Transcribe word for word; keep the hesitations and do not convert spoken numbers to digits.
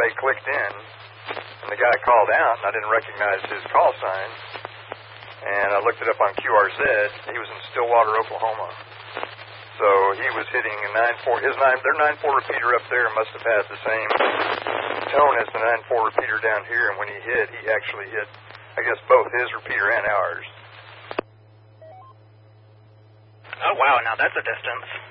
somebody clicked in, and the guy called out, and I didn't recognize his call sign. And I looked it up on Q R Z. He was in Stillwater, Oklahoma. So he was hitting a nine four. His nine, their nine four repeater up there must have had the same tone as the nine four repeater down here. And when he hit, he actually hit, I guess, both his repeater and ours. Oh, wow. Now that's a distance.